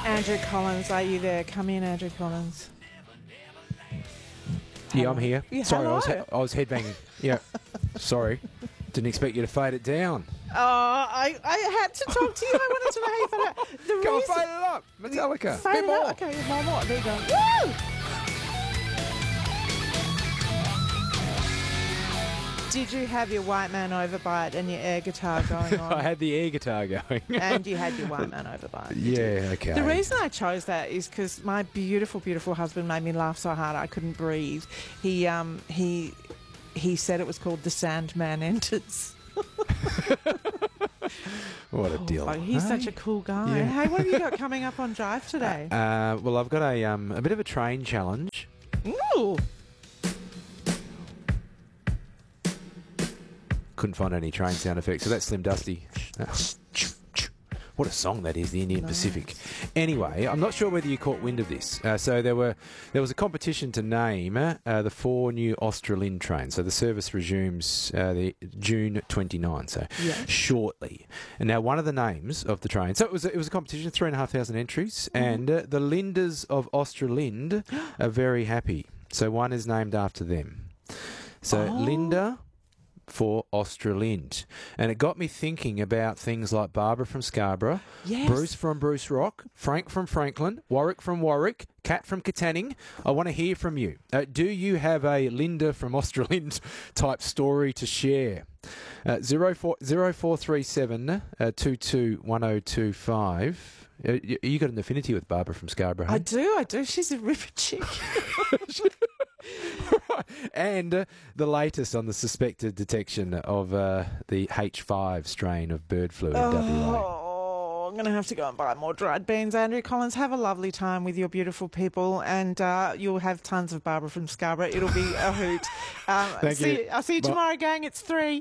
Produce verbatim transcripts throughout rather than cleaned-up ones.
Andrew Collins, are you there? Come in, Andrew Collins. Yeah, I'm here. Yeah, Sorry, I was, hello. he- I was headbanging. Yeah, sorry. Didn't expect you to fade it down. Oh, I, I had to talk to you. I wanted to know how you felt about the Go on, reason- fade it up. Metallica. Fade Bit it more. up. Okay, more, more. There you go. Woo! Did you have your white man overbite and your air guitar going on? I had the air guitar going. And you had your white man overbite. Yeah, okay. The reason I chose that is because my beautiful, beautiful husband made me laugh so hard I couldn't breathe. He um he he said it was called The Sandman Enters. What a deal. Oh, he's Hey? such a cool guy. Yeah. Hey, what have you got coming up on Drive today? Uh, well, I've got a um a bit of a train challenge. Ooh. Couldn't find any train sound effects, so that's Slim Dusty. What a song that is, the Indian Nice. Pacific. Anyway, I'm not sure whether you caught wind of this. Uh, so there were there was a competition to name uh, the four new Australind trains. So the service resumes uh, the June twenty-ninth, so Yeah. shortly. And now one of the names of the train. So it was a, it was a competition, three and a half thousand entries, and uh, the Linders of Australind are very happy. So one is named after them. So Oh. Linda for Australind. And it got me thinking about things like Barbara from Scarborough, Yes. Bruce from Bruce Rock, Frank from Franklin, Warwick from Warwick, Kat from Katanning. I want to hear from you. Uh, do you have a Linda from Australind type story to share? Uh, zero four zero four three seven uh, two two one zero two five. Uh, you, you got an affinity with Barbara from Scarborough? I Hey? do, I do. She's a ripper chick. And uh, the latest on the suspected detection of uh, the H five strain of bird flu in W A. Oh, I'm going to have to go and buy more dried beans. Andrew Collins, have a lovely time with your beautiful people, and uh, you'll have tons of Barbara from Scarborough. It'll be a hoot. Um, Thank see, you. I'll see you Bye. tomorrow, gang. It's three.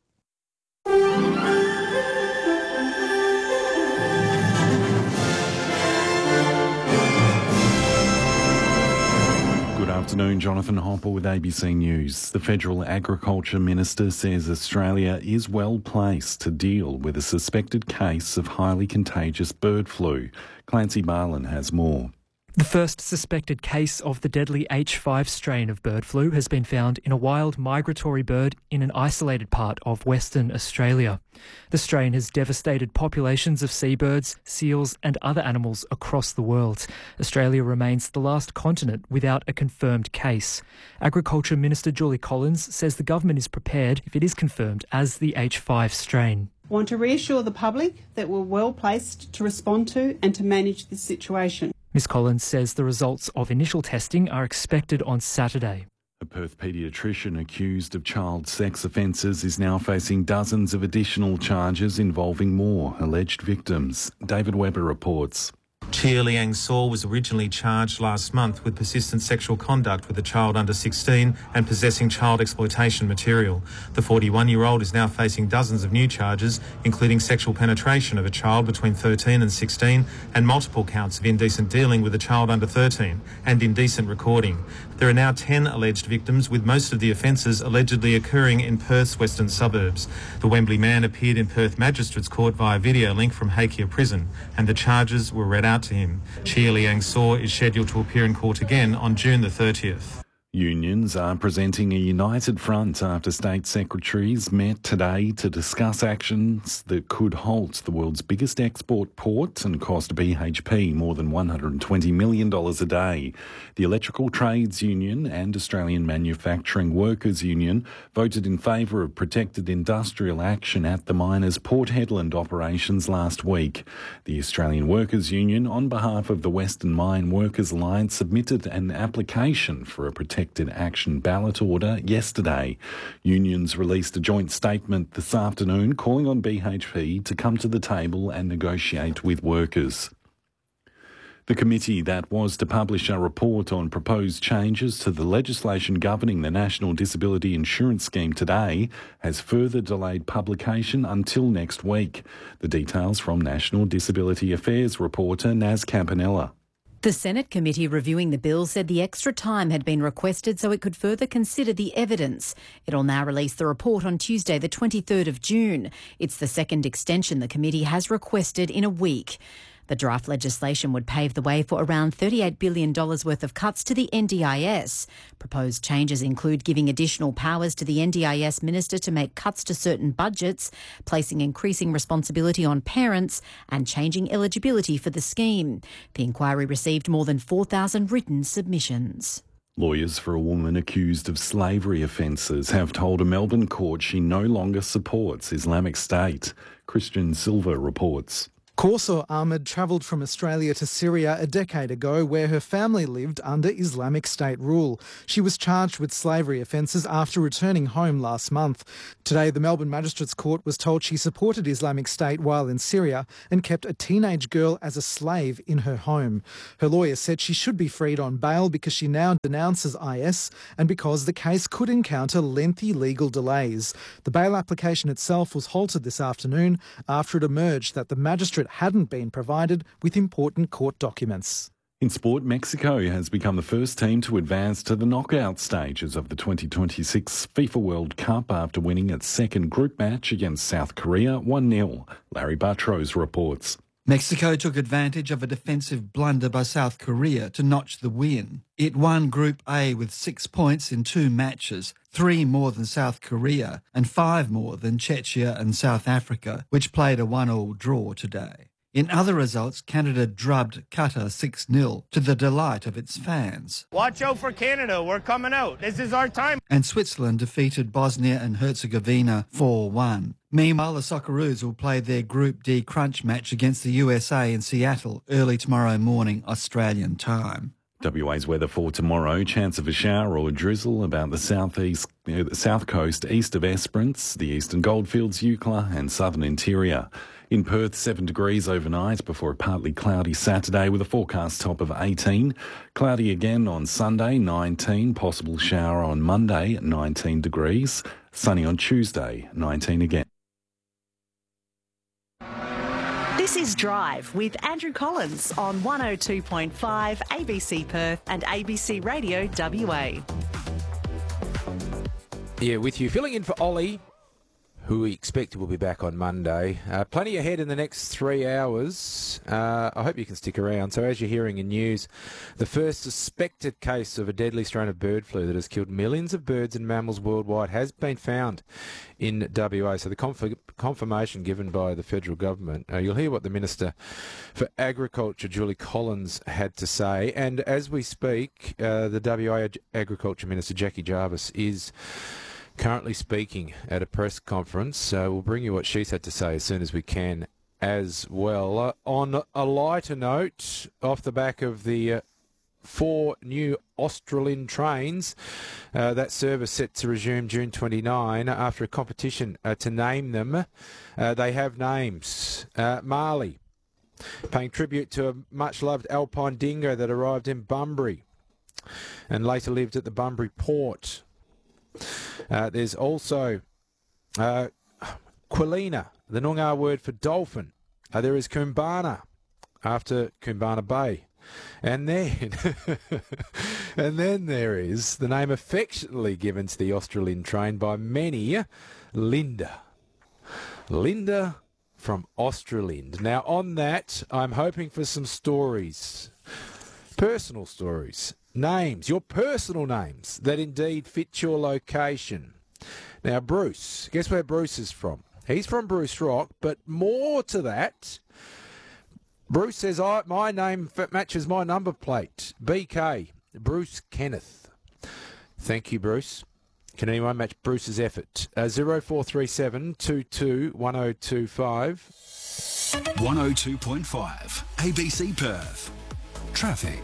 Good afternoon, Jonathan Hopper with A B C News. The Federal Agriculture Minister says Australia is well placed to deal with a suspected case of highly contagious bird flu. Clancy Barlin has more. The first suspected case of the deadly H five strain of bird flu has been found in a wild migratory bird in an isolated part of Western Australia. The strain has devastated populations of seabirds, seals and other animals across the world. Australia remains the last continent without a confirmed case. Agriculture Minister Julie Collins says the government is prepared if it is confirmed as the H five strain. I want to reassure the public that we're well placed to respond to and to manage this situation. Miz Collins says the results of initial testing are expected on Saturday. A Perth paediatrician accused of child sex offences is now facing dozens of additional charges involving more alleged victims. David Webber reports. Chia Liang Saw was originally charged last month with persistent sexual conduct with a child under sixteen and possessing child exploitation material. The forty-one-year-old is now facing dozens of new charges, including sexual penetration of a child between thirteen and sixteen and multiple counts of indecent dealing with a child under thirteen and indecent recording. There are now ten alleged victims, with most of the offences allegedly occurring in Perth's western suburbs. The Wembley man appeared in Perth Magistrates Court via video link from Hakea Prison, and the charges were read out to him. Chia Liang Saw is scheduled to appear in court again on June the thirtieth. Unions are presenting a united front after state secretaries met today to discuss actions that could halt the world's biggest export port and cost B H P more than one hundred twenty million dollars a day. The Electrical Trades Union and Australian Manufacturing Workers Union voted in favour of protected industrial action at the miners' Port Hedland operations last week. The Australian Workers Union, on behalf of the Western Mine Workers Alliance, submitted an application for a protected action ballot order yesterday. Unions released a joint statement this afternoon calling on B H P to come to the table and negotiate with workers. The committee that was to publish a report on proposed changes to the legislation governing the National Disability Insurance Scheme today has further delayed publication until next week. The details from National Disability Affairs reporter Naz Campanella. The Senate committee reviewing the bill said the extra time had been requested so it could further consider the evidence. It'll now release the report on Tuesday, the twenty-third of June. It's the second extension the committee has requested in a week. The draft legislation would pave the way for around thirty-eight billion dollars worth of cuts to the N D I S. Proposed changes include giving additional powers to the N D I S minister to make cuts to certain budgets, placing increasing responsibility on parents, and changing eligibility for the scheme. The inquiry received more than four thousand written submissions. Lawyers for a woman accused of slavery offences have told a Melbourne court she no longer supports Islamic State. Christian Silva reports. Kaursar Ahmed travelled from Australia to Syria a decade ago, where her family lived under Islamic State rule. She was charged with slavery offences after returning home last month. Today, the Melbourne Magistrates Court was told she supported Islamic State while in Syria and kept a teenage girl as a slave in her home. Her lawyer said she should be freed on bail because she now denounces I S and because the case could encounter lengthy legal delays. The bail application itself was halted this afternoon after it emerged that the magistrate hadn't been provided with important court documents. In sport, Mexico has become the first team to advance to the knockout stages of the twenty twenty-six FIFA World Cup after winning its second group match against South Korea one nil. Larry Bartros reports. Mexico took advantage of a defensive blunder by South Korea to notch the win. It won Group A with six points in two matches, three more than South Korea and five more than Czechia and South Africa, which played a one all draw today. In other results, Canada drubbed Qatar six nil to the delight of its fans. Watch out for Canada, we're coming out. This is our time. And Switzerland defeated Bosnia and Herzegovina four one. Meanwhile, the Socceroos will play their Group D crunch match against the U S A in Seattle early tomorrow morning, Australian time. W A's weather for tomorrow, chance of a shower or drizzle about the southeast, uh, the south coast east of Esperance, the eastern Goldfields, Eucla and southern interior. In Perth, seven degrees overnight before a partly cloudy Saturday with a forecast top of eighteen. Cloudy again on Sunday, nineteen. Possible shower on Monday, nineteen degrees. Sunny on Tuesday, nineteen again. This is Drive with Andrew Collins on one oh two point five A B C Perth and A B C Radio W A. Yeah, with you. Filling in for Ollie, who we expect will be back on Monday. Uh, plenty ahead in the next three hours. Uh, I hope you can stick around. So as you're hearing in news, the first suspected case of a deadly strain of bird flu that has killed millions of birds and mammals worldwide has been found in W A. So the conf- confirmation given by the federal government. Uh, you'll hear what the Minister for Agriculture, Julie Collins, had to say. And as we speak, uh, the W A Ag- Agriculture Minister, Jackie Jarvis, is currently speaking at a press conference, so we'll bring you what she's had to say as soon as we can as well. Uh, on a lighter note, off the back of the uh, four new Australind trains, uh, that service set to resume June twenty-ninth after a competition uh, to name them. Uh, they have names. Uh, Marley, paying tribute to a much-loved alpine dingo that arrived in Bunbury and later lived at the Bunbury port. Uh, there's also uh, Quilina, the Noongar word for dolphin. Uh, there is Kumbana, after Kumbana Bay. And then, and then there is the name affectionately given to the Australind train by many, Linda. Linda from Australind. Now, on that, I'm hoping for some stories, personal stories. Names, your personal names that indeed fit your location. Now, Bruce, guess where Bruce is from? He's from Bruce Rock, but more to that, Bruce says, I, my name matches my number plate. B K, Bruce Kenneth. Thank you, Bruce. Can anyone match Bruce's effort? Uh, zero four three seven two two one oh two five. one oh two point five A B C Perth. Traffic.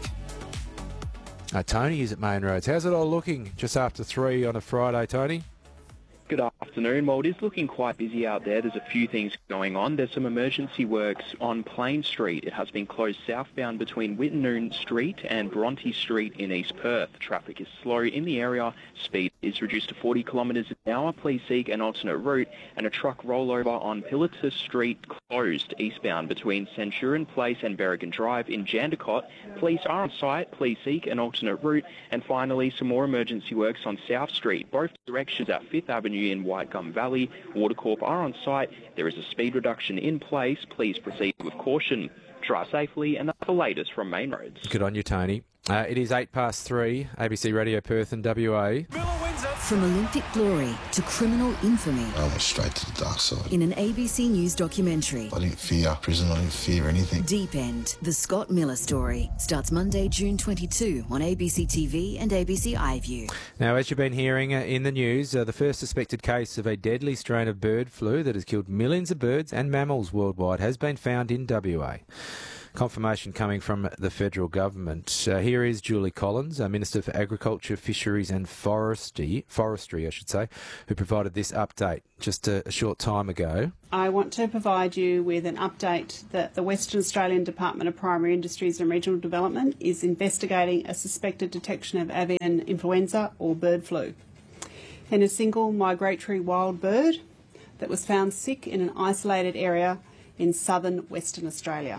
Uh, Tony is at Main Roads. How's it all looking just after three on a Friday, Tony? Good afternoon. Well, it is looking quite busy out there. There's a few things going on. There's some emergency works on Plain Street. It has been closed southbound between Wittenoon Street and Bronte Street in East Perth. Traffic is slow in the area. Speed is reduced to forty kilometres an hour. Please seek an alternate route. And a truck rollover on Pilatus Street closed eastbound between Centurion Place and Berrigan Drive in Jandakot. Police are on site. Please seek an alternate route. And finally, some more emergency works on South Street. Both directions at Fifth Avenue in Whitegum Valley. Watercorp are on site. There is a speed reduction in place. Please proceed with caution. Drive safely, and that's the latest from Main Roads. Good on you, Tony. Uh, it is eight past three, A B C Radio Perth and W A. From Olympic glory to criminal infamy. I went straight to the dark side. In an A B C News documentary. I didn't fear prison, I didn't fear anything. Deep End, the Scott Miller story, starts Monday, June twenty-second on A B C T V and A B C iView. Now, as you've been hearing uh, in the news, uh, the first suspected case of a deadly strain of bird flu that has killed millions of birds and mammals worldwide has been found in W A. Confirmation coming from the federal government. Uh, here is Julie Collins, uh, Minister for Agriculture, Fisheries and Forestry, Forestry, I should say, who provided this update just a, a short time ago. I want to provide you with an update that the Western Australian Department of Primary Industries and Regional Development is investigating a suspected detection of avian influenza or bird flu in a single migratory wild bird that was found sick in an isolated area in southern Western Australia.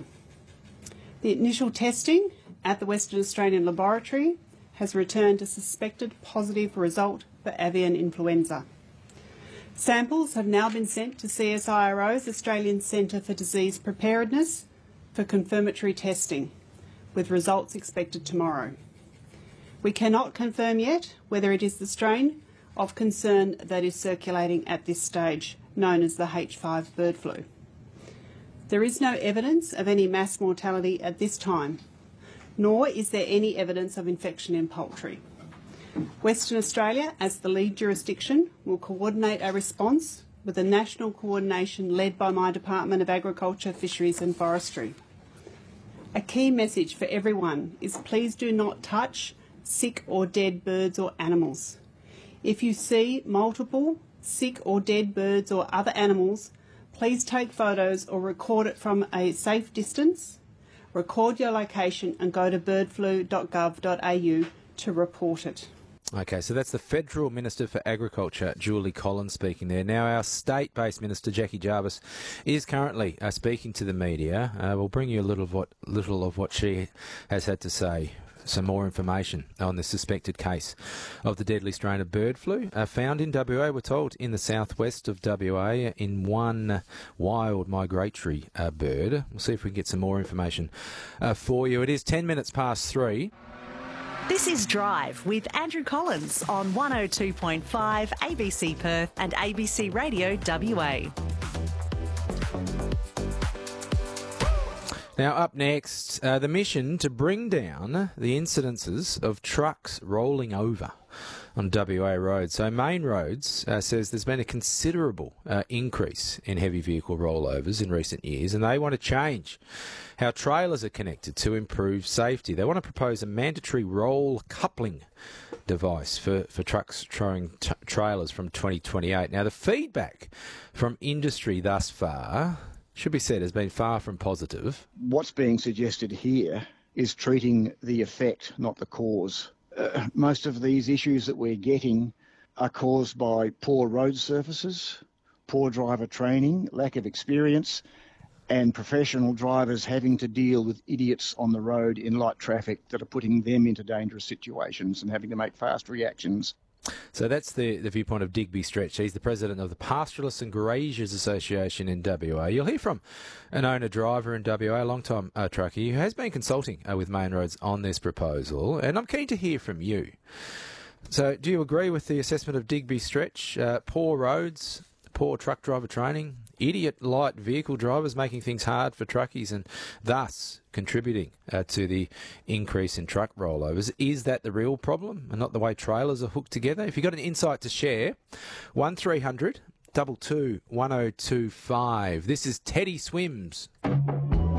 The initial testing at the Western Australian Laboratory has returned a suspected positive result for avian influenza. Samples have now been sent to C S I R O's Australian Centre for Disease Preparedness for confirmatory testing, with results expected tomorrow. We cannot confirm yet whether it is the strain of concern that is circulating at this stage, known as the H five bird flu. There is no evidence of any mass mortality at this time, nor is there any evidence of infection in poultry. Western Australia, as the lead jurisdiction, will coordinate a response with a national coordination led by my Department of Agriculture, Fisheries and Forestry. A key message for everyone is please do not touch sick or dead birds or animals. If you see multiple sick or dead birds or other animals, please take photos or record it from a safe distance, record your location and go to bird flu dot gov dot a u to report it. Okay, so that's the Federal Minister for Agriculture, Julie Collins, speaking there. Now, our state-based Minister, Jackie Jarvis, is currently uh, speaking to the media. Uh, we'll bring you a little of what, little of what she has had to say. Some more information on the suspected case of the deadly strain of bird flu uh, found in W A, we're told, in the southwest of W A in one wild migratory uh, bird. We'll see if we can get some more information uh, for you. It is ten minutes past three. This is Drive with Andrew Collins on one oh two point five A B C Perth and A B C Radio W A. Now, up next, uh, the mission to bring down the incidences of trucks rolling over on W A roads. So Main Roads uh, says there's been a considerable uh, increase in heavy vehicle rollovers in recent years, and they want to change how trailers are connected to improve safety. They want to propose a mandatory roll coupling device for, for trucks towing t- trailers from twenty twenty-eight. Now, the feedback from industry thus far, should be said, has been far from positive. What's being suggested here is treating the effect, not the cause. Uh, most of these issues that we're getting are caused by poor road surfaces, poor driver training, lack of experience, and professional drivers having to deal with idiots on the road in light traffic that are putting them into dangerous situations and having to make fast reactions. So that's the, the viewpoint of Digby Stretch. He's the president of the Pastoralists and Graziers Association in W A. You'll hear from an owner-driver in W A, a long-time uh, truckie, who has been consulting uh, with Main Roads on this proposal, and I'm keen to hear from you. So do you agree with the assessment of Digby Stretch? Uh, poor roads, poor truck driver training, idiot light vehicle drivers making things hard for truckies and thus contributing uh, to the increase in truck rollovers. Is that the real problem and not the way trailers are hooked together? If you've got an insight to share, one three hundred two two one oh two five. This is Teddy Swims.